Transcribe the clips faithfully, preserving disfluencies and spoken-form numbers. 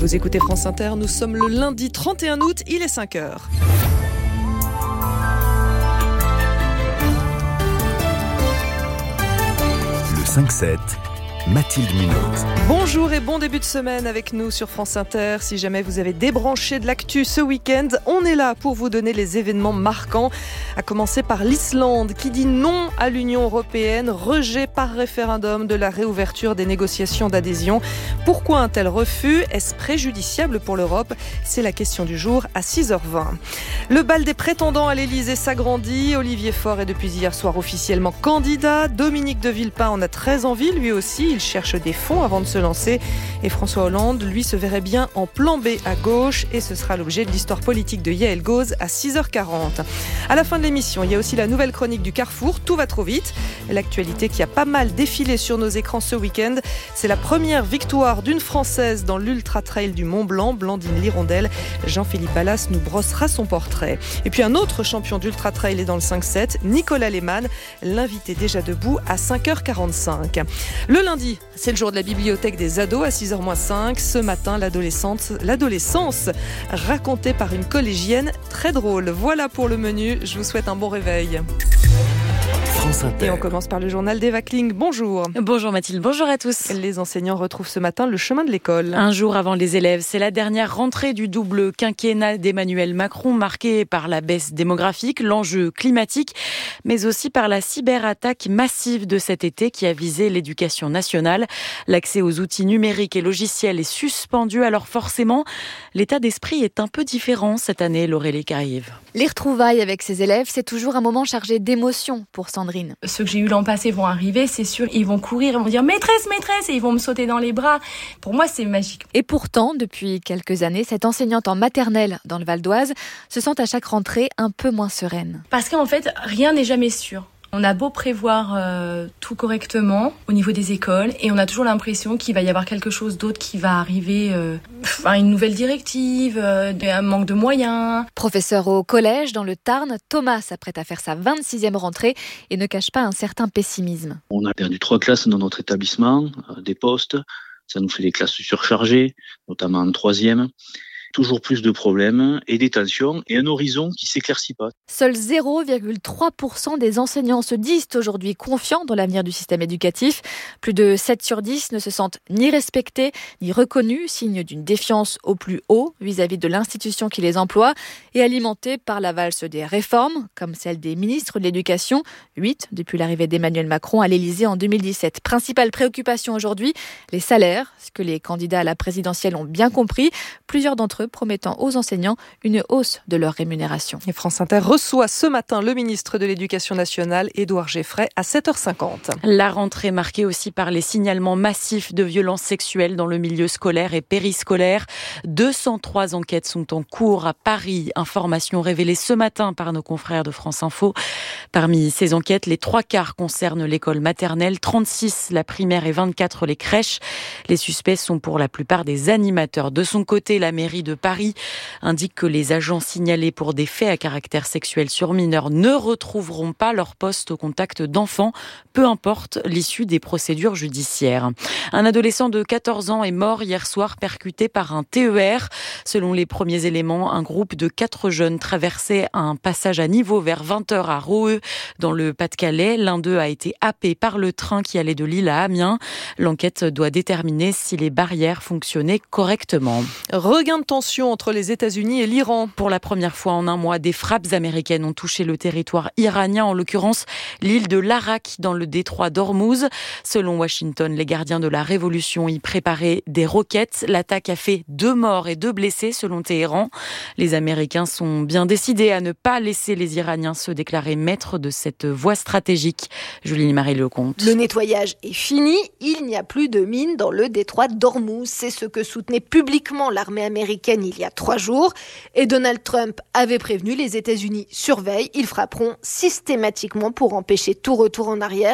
Vous écoutez France Inter, nous sommes le lundi trente et un août, il est cinq heures. Le cinq sept, Mathilde Munoz. Bonjour et bon début de semaine avec nous sur France Inter. Si jamais vous avez débranché de l'actu ce week-end, on est là pour vous donner les événements marquants. À commencer par l'Islande qui dit non à l'Union européenne, rejet par référendum de la réouverture des négociations d'adhésion. Pourquoi un tel refus ? Est-ce préjudiciable pour l'Europe ? C'est la question du jour à six heures vingt. Le bal des prétendants à l'Elysée s'agrandit. Olivier Faure est depuis hier soir officiellement candidat. Dominique de Villepin en a très envie, lui aussi. Il cherche des fonds avant de se lancer. Et François Hollande, lui, se verrait bien en plan B à gauche. Et ce sera l'objet de l'histoire politique de Yael Gauze à six heures quarante. À la fin de l'émission, il y a aussi la nouvelle chronique du Carrefour. Tout va trop vite. L'actualité qui a pas mal défilé sur nos écrans ce week-end, c'est la première victoire d'une Française dans l'Ultra Trail du Mont Blanc, Blandine Lirondelle. Jean-Philippe Ballas nous brossera son portrait. Et puis un autre champion d'Ultra Trail est dans le cinq sept, Nicolas Lehmann, l'invité déjà debout à cinq heures quarante-cinq. Le lundi, c'est le jour de la bibliothèque des ados à six heures moins cinq. Ce matin, l'adolescence, l'adolescence racontée par une collégienne très drôle. Voilà pour le menu. Je vous souhaite un bon réveil. Et on commence par le journal d'Eva Kling. Bonjour. Bonjour Mathilde, bonjour à tous. Les enseignants retrouvent ce matin le chemin de l'école. Un jour avant les élèves, c'est la dernière rentrée du double quinquennat d'Emmanuel Macron, marquée par la baisse démographique, l'enjeu climatique, mais aussi par la cyberattaque massive de cet été qui a visé l'éducation nationale. L'accès aux outils numériques et logiciels est suspendu, alors forcément, l'état d'esprit est un peu différent cette année, Laurélie Carive. Les retrouvailles avec ses élèves, c'est toujours un moment chargé d'émotions pour Sandrine. Ceux que j'ai eu l'an passé vont arriver, c'est sûr, ils vont courir, ils vont dire « maîtresse, maîtresse » et ils vont me sauter dans les bras. Pour moi, c'est magique. Et pourtant, depuis quelques années, cette enseignante en maternelle dans le Val d'Oise se sent à chaque rentrée un peu moins sereine. Parce qu'en fait, rien n'est jamais sûr. On a beau prévoir euh, tout correctement au niveau des écoles et on a toujours l'impression qu'il va y avoir quelque chose d'autre qui va arriver, euh, enfin, une nouvelle directive, euh, un manque de moyens. Professeur au collège dans le Tarn, Thomas s'apprête à faire sa vingt-sixième rentrée et ne cache pas un certain pessimisme. On a perdu trois classes dans notre établissement, euh, des postes, ça nous fait des classes surchargées, notamment en troisième. Toujours plus de problèmes et des tensions et un horizon qui ne s'éclaircit pas. Seuls zéro virgule trois pour cent des enseignants se disent aujourd'hui confiants dans l'avenir du système éducatif. Plus de sept sur dix ne se sentent ni respectés ni reconnus, signe d'une défiance au plus haut vis-à-vis de l'institution qui les emploie et alimentée par la valse des réformes, comme celle des ministres de l'Éducation, huit depuis l'arrivée d'Emmanuel Macron à l'Élysée en deux mille dix-sept. Principale préoccupation aujourd'hui, les salaires, ce que les candidats à la présidentielle ont bien compris. Plusieurs d'entre eux promettant aux enseignants une hausse de leur rémunération. Et France Inter reçoit ce matin le ministre de l'Éducation nationale, Édouard Geffray, à sept heures cinquante. La rentrée marquée aussi par les signalements massifs de violences sexuelles dans le milieu scolaire et périscolaire. deux cent trois enquêtes sont en cours à Paris. Information révélée ce matin par nos confrères de France Info. Parmi ces enquêtes, les trois quarts concernent l'école maternelle, trente-six la primaire et vingt-quatre les crèches. Les suspects sont pour la plupart des animateurs. De son côté, la mairie de Paris indique que les agents signalés pour des faits à caractère sexuel sur mineurs ne retrouveront pas leur poste au contact d'enfants, peu importe l'issue des procédures judiciaires. Un adolescent de quatorze ans est mort hier soir percuté par un T E R. Selon les premiers éléments, un groupe de quatre jeunes traversait un passage à niveau vers vingt heures à Roeux, dans le Pas-de-Calais. L'un d'eux a été happé par le train qui allait de Lille à Amiens. L'enquête doit déterminer si les barrières fonctionnaient correctement. Regain de tension entre les États-Unis et l'Iran. Pour la première fois en un mois, des frappes américaines ont touché le territoire iranien, en l'occurrence l'île de l'Arak dans le détroit d'Ormuz. Selon Washington, les gardiens de la révolution y préparaient des roquettes. L'attaque a fait deux morts et deux blessés selon Téhéran. Les Américains sont bien décidés à ne pas laisser les Iraniens se déclarer maîtres de cette voie stratégique. Julie-Marie Lecomte. Le nettoyage est fini. Il n'y a plus de mines dans le détroit d'Ormuz. C'est ce que soutenait publiquement l'armée américaine il y a trois jours. Et Donald Trump avait prévenu, les États-Unis surveillent. Ils frapperont systématiquement pour empêcher tout retour en arrière.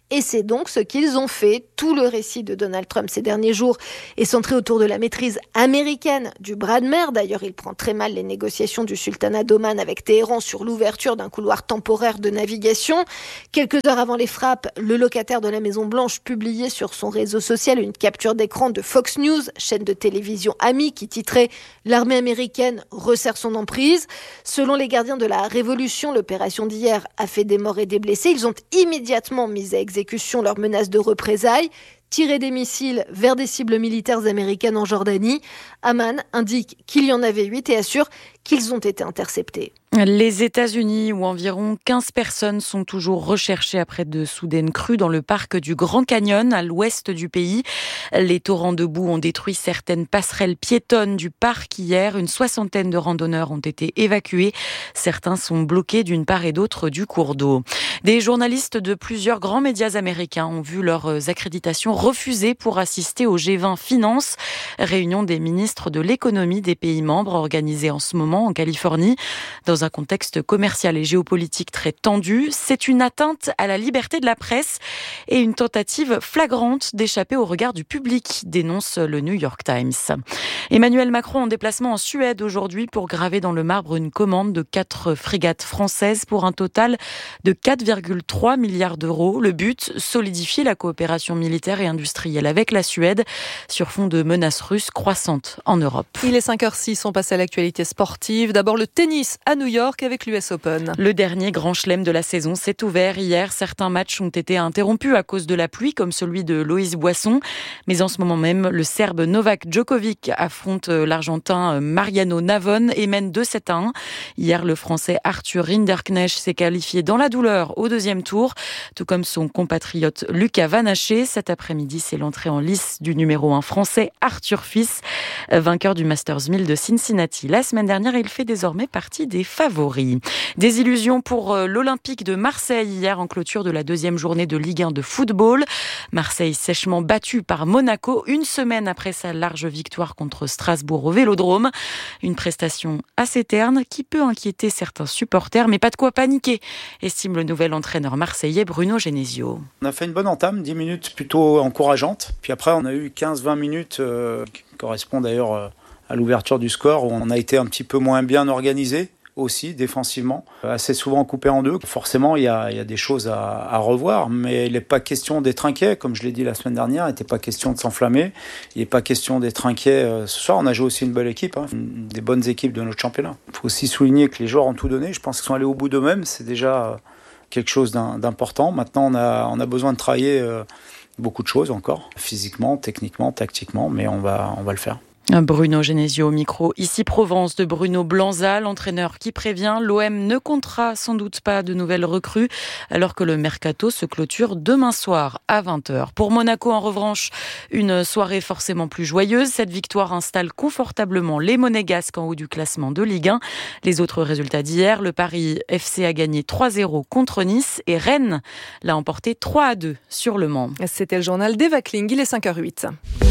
Et c'est donc ce qu'ils ont fait. Tout le récit de Donald Trump ces derniers jours est centré autour de la maîtrise américaine du bras de mer. D'ailleurs, il prend très mal les négociations du sultanat d'Oman avec Téhéran sur l'ouverture d'un couloir temporaire de navigation. Quelques heures avant les frappes, le locataire de la Maison-Blanche publiait sur son réseau social une capture d'écran de Fox News, chaîne de télévision amie, qui titrait « L'armée américaine resserre son emprise ». Selon les gardiens de la Révolution, l'opération d'hier a fait des morts et des blessés. Ils ont immédiatement mis à exécution leurs menaces de représailles, tirer des missiles vers des cibles militaires américaines en Jordanie. Amman indique qu'il y en avait huit et assure qu'ils ont été interceptés. Les États-Unis, où environ quinze personnes sont toujours recherchées après de soudaines crues dans le parc du Grand Canyon, à l'ouest du pays. Les torrents de boue ont détruit certaines passerelles piétonnes du parc hier. Une soixantaine de randonneurs ont été évacués. Certains sont bloqués d'une part et d'autre du cours d'eau. Des journalistes de plusieurs grands médias américains ont vu leurs accréditations refusées pour assister au G vingt Finance, réunion des ministres de l'économie des pays membres organisée en ce moment en Californie. Dans un contexte commercial et géopolitique très tendu, c'est une atteinte à la liberté de la presse et une tentative flagrante d'échapper au regard du public, dénonce le New York Times. Emmanuel Macron en déplacement en Suède aujourd'hui pour graver dans le marbre une commande de quatre frégates françaises pour un total de quatre virgule trois milliards d'euros. Le but, solidifier la coopération militaire et industrielle avec la Suède sur fond de menaces russes croissantes en Europe. Il est cinq heures six, on passe à l'actualité sportive. D'abord le tennis à New York avec l'U S Open. Le dernier grand chelem de la saison s'est ouvert hier. Certains matchs ont été interrompus à cause de la pluie, comme celui de Loïs Boisson. Mais en ce moment même, le Serbe Novak Djokovic affronte l'Argentin Mariano Navon et mène deux sept à un. Hier, le Français Arthur Rinderknecht s'est qualifié dans la douleur au deuxième tour, tout comme son compatriote Lucas Vanaché. Cet après-midi, c'est l'entrée en lice du numéro un français Arthur Fils, vainqueur du Masters mille de Cincinnati. La semaine dernière, il fait désormais partie des favoris. Des illusions pour l'Olympique de Marseille hier en clôture de la deuxième journée de Ligue un de football. Marseille sèchement battu par Monaco une semaine après sa large victoire contre Strasbourg au Vélodrome. Une prestation assez terne qui peut inquiéter certains supporters, mais pas de quoi paniquer, estime le nouvel entraîneur marseillais Bruno Genesio. On a fait une bonne entame, dix minutes plutôt encourageantes. Puis après, on a eu quinze vingt minutes euh, qui correspondent d'ailleurs euh, à l'ouverture du score où on a été un petit peu moins bien organisé aussi défensivement, assez souvent coupé en deux. Forcément, il y a, il y a des choses à, à revoir, mais il n'est pas question d'être inquiet, comme je l'ai dit la semaine dernière, il n'était pas question de s'enflammer, il n'est pas question d'être inquiet ce soir. On a joué aussi une belle équipe, hein, une des bonnes équipes de notre championnat. Il faut aussi souligner que les joueurs ont tout donné, je pense qu'ils sont allés au bout d'eux-mêmes, c'est déjà quelque chose d'important. Maintenant, on a, on a besoin de travailler beaucoup de choses encore, physiquement, techniquement, tactiquement, mais on va, on va le faire. Bruno Genesio au micro. Ici Provence de Bruno Blanza, l'entraîneur qui prévient, l'O M ne comptera sans doute pas de nouvelles recrues alors que le mercato se clôture demain soir à vingt heures. Pour Monaco, en revanche, une soirée forcément plus joyeuse. Cette victoire installe confortablement les Monégasques en haut du classement de Ligue un. Les autres résultats d'hier, le Paris F C a gagné trois zéro contre Nice et Rennes l'a emporté trois à deux sur Le Mans. C'était le journal d'Eva Kling, il est cinq heures huit.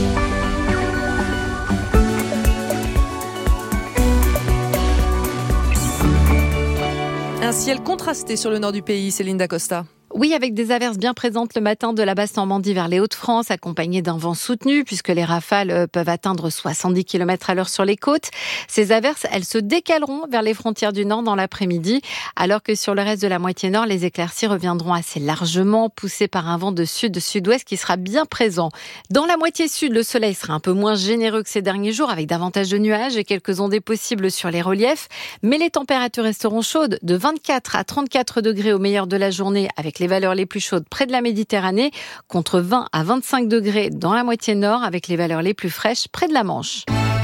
Un ciel contrasté sur le nord du pays, Céline Dacosta. Oui, avec des averses bien présentes le matin de la Basse-Normandie vers les Hauts-de-France, accompagnées d'un vent soutenu, puisque les rafales peuvent atteindre soixante-dix kilomètres à l'heure sur les côtes. Ces averses, elles se décaleront vers les frontières du Nord dans l'après-midi, alors que sur le reste de la moitié nord, les éclaircies reviendront assez largement, poussées par un vent de sud-sud-ouest qui sera bien présent. Dans la moitié sud, le soleil sera un peu moins généreux que ces derniers jours, avec davantage de nuages et quelques ondées possibles sur les reliefs, mais les températures resteront chaudes, de vingt-quatre à trente-quatre degrés au meilleur de la journée, avec les valeurs les plus chaudes près de la Méditerranée, contre vingt à vingt-cinq degrés dans la moitié nord, avec les valeurs les plus fraîches près de la Manche.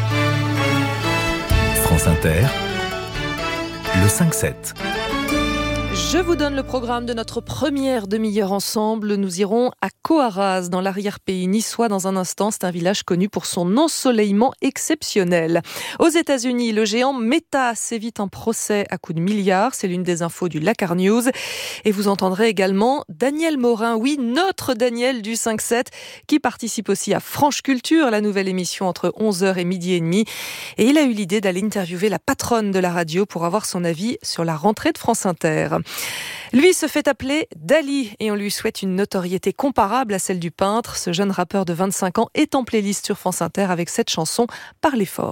France Inter, le cinq sept. Je vous donne le programme de notre première demi-heure ensemble. Nous irons à Coarraze, dans l'arrière-pays niçois, dans un instant. C'est un village connu pour son ensoleillement exceptionnel. Aux États-Unis, le géant Meta s'évite un procès à coups de milliards. C'est l'une des infos du Lakar News. Et vous entendrez également Daniel Morin, oui, notre Daniel du cinq sept, qui participe aussi à Franche Culture, la nouvelle émission entre onze heures et midi et demi. Et il a eu l'idée d'aller interviewer la patronne de la radio pour avoir son avis sur la rentrée de France Inter. Lui se fait appeler Dali et on lui souhaite une notoriété comparable à celle du peintre. Ce jeune rappeur de vingt-cinq ans est en playlist sur France Inter avec cette chanson « Parlez fort ».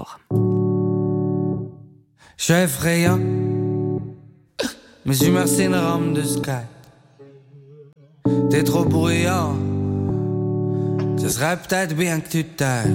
Je suis effrayant, mes humeurs c'est une rame de sky. T'es trop bruyant, ce serait peut-être bien que tu t'ailles.